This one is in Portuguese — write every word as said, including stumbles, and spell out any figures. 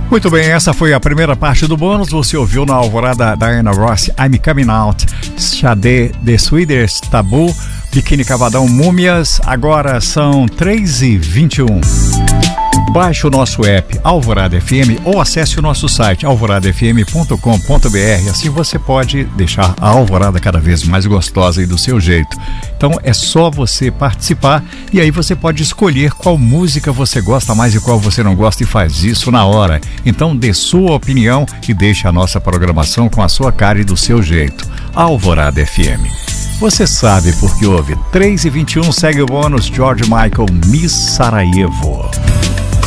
Muito bem, essa foi a primeira parte do bônus. Você ouviu na alvorada Diana Ross, I'm Coming Out, Xadê, The Sweetest, Tabu, Biquíni Cavadão, Múmias. Agora são três e vinte e um. Baixe o nosso app Alvorada F M ou acesse o nosso site alvorada f m ponto com ponto b r. Assim você pode deixar a Alvorada cada vez mais gostosa e do seu jeito. Então é só você participar e aí você pode escolher qual música você gosta mais e qual você não gosta e faz isso na hora. Então dê sua opinião e deixe a nossa programação com a sua cara e do seu jeito. Alvorada F M. Você sabe porque ouve. Três e vinte e um, segue o bônus George Michael, Miss Sarajevo.